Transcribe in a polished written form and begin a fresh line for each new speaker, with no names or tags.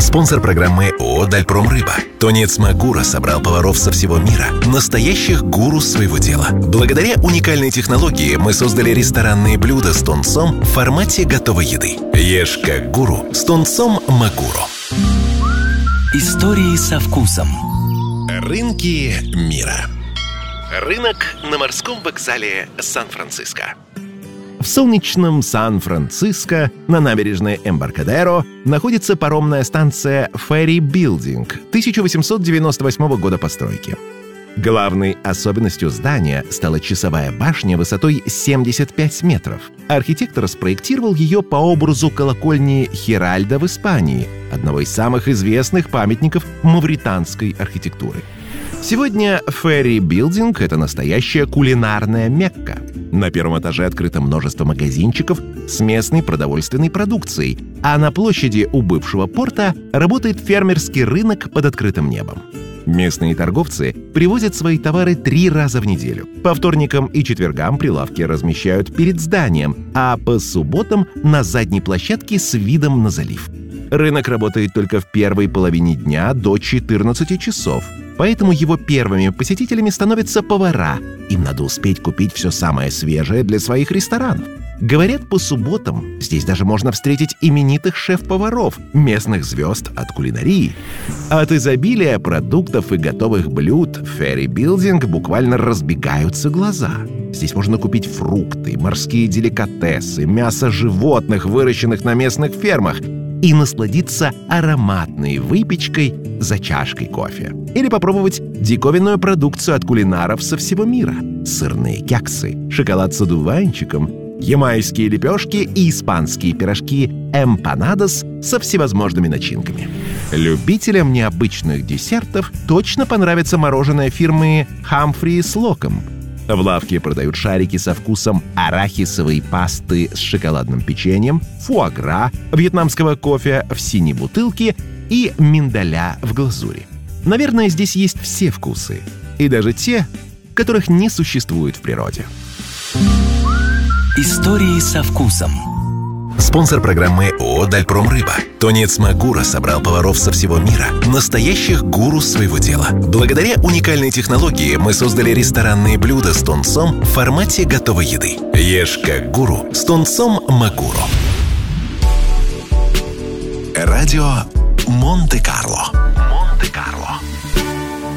Спонсор программы ООО «Дальпром Рыба». Тонец Магура собрал поваров со всего мира, настоящих гуру своего дела. Благодаря уникальной технологии мы создали ресторанные блюда с тунцом в формате готовой еды. Ешь как гуру с тунцом Магуру.
Истории со вкусом.
Рынки мира. Рынок на морском вокзале Сан-Франциско. В солнечном Сан-Франциско на набережной Эмбаркадеро находится паромная станция Ferry Building 1898 года постройки. Главной особенностью здания стала часовая башня высотой 75 метров. Архитектор спроектировал ее по образу колокольни Хиральда в Испании, одного из самых известных памятников мавританской архитектуры. Сегодня Ferry Building — это настоящая кулинарная Мекка. На первом этаже открыто множество магазинчиков с местной продовольственной продукцией, а на площади у бывшего порта работает фермерский рынок под открытым небом. Местные торговцы привозят свои товары 3 раза в неделю. По вторникам и четвергам прилавки размещают перед зданием, а по субботам на задней площадке с видом на залив. Рынок работает только в первой половине дня до 14 часов. Поэтому его первыми посетителями становятся повара. Им надо успеть купить все самое свежее для своих ресторанов. Говорят, по субботам здесь даже можно встретить именитых шеф-поваров, местных звезд от кулинарии. От изобилия продуктов и готовых блюд в Ferry Building буквально разбегаются глаза. Здесь можно купить фрукты, морские деликатесы, мясо животных, выращенных на местных фермах, и насладиться ароматной выпечкой за чашкой кофе. Или попробовать диковинную продукцию от кулинаров со всего мира. Сырные кексы, шоколад с одуванчиком, ямайские лепешки и испанские пирожки эмпанадос со всевозможными начинками. Любителям необычных десертов точно понравится мороженое фирмы Humphrey Slocum. В лавке продают шарики со вкусом арахисовой пасты с шоколадным печеньем, фуагра, вьетнамского кофе в синей бутылке и миндаля в глазури. Наверное, здесь есть все вкусы, и даже те, которых не существует в природе.
Истории со вкусом.
Спонсор программы ООО «Дальпром Рыба». Тонец Магура собрал поваров со всего мира, настоящих гуру своего дела. Благодаря уникальной технологии мы создали ресторанные блюда с тунцом в формате готовой еды. Ешь как гуру с тунцом Магуру. Радио Монте-Карло.